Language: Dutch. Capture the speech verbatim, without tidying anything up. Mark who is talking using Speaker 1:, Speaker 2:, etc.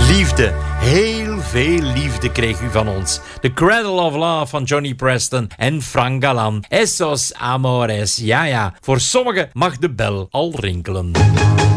Speaker 1: Liefde, heel veel liefde kreeg u van ons. The Cradle of Love van Johnny Preston en Frank Galan. Esos amores, ja ja, voor sommigen mag de bel al rinkelen.